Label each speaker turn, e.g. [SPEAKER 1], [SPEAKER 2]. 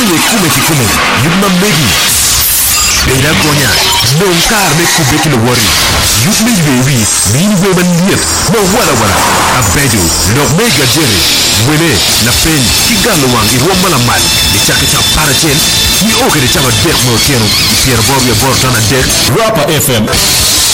[SPEAKER 1] le kume ki kume yuma megi Beda konya non kar me kube ki lo wori yuk me bewi min we man liet no wala abeju no mega jere wele na pen ki galo wang I romba la mal ni chaka cha parachen ni oke de chama dek mo tieno Pierre Bob ya bor tana dek Rapa FM